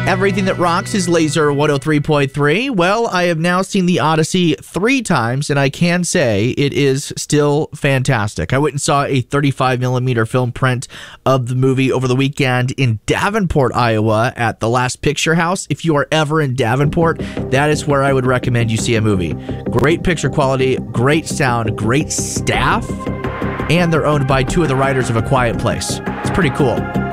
Everything that rocks is Laser 103.3. Well, I have now seen The Odyssey 3 times, and I can say it is still fantastic. I went and saw a 35mm film print of the movie over the weekend in Davenport, Iowa at the Last Picture House. If you are ever in Davenport, that is where I would recommend you see a movie. Great picture quality, great sound, great staff, and they're owned by two of the writers of A Quiet Place. It's pretty cool.